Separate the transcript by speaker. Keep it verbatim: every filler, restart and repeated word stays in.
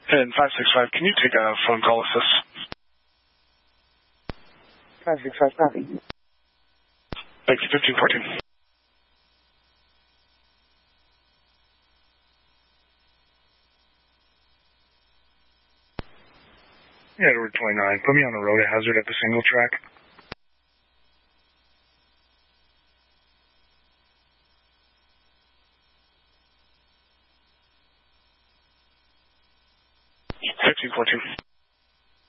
Speaker 1: And five six five, can you take a phone call assist?
Speaker 2: five six five, copy.
Speaker 1: Thank you, fifteen fourteen.
Speaker 3: Yeah, Edward twenty-nine. Put me on the road at Hazard at the single track.
Speaker 1: fifteen fourteen.